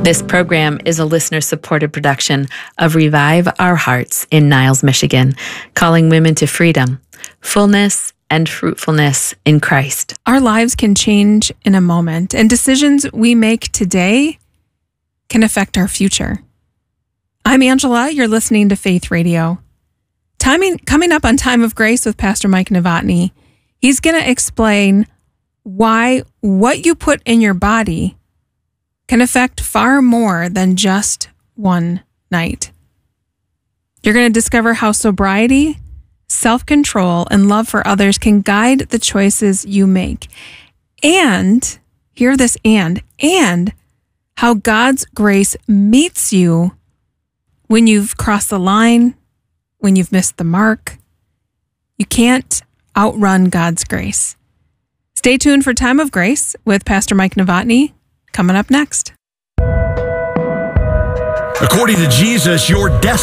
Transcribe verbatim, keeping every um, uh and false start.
This program is a listener-supported production of Revive Our Hearts in Niles, Michigan, calling women to freedom, fullness, and fruitfulness in Christ. Our lives can change in a moment, and decisions we make today can affect our future. I'm Angela. You're listening to Faith Radio. Timing, coming up on Time of Grace with Pastor Mike Novotny, he's going to explain why what you put in your body can affect far more than just one night. You're going to discover how sobriety, self-control, and love for others can guide the choices you make. And, hear this and, and how God's grace meets you when you've crossed the line, when you've missed the mark. You can't outrun God's grace. Stay tuned for Time of Grace with Pastor Mike Novotny, coming up next. According to Jesus, your destiny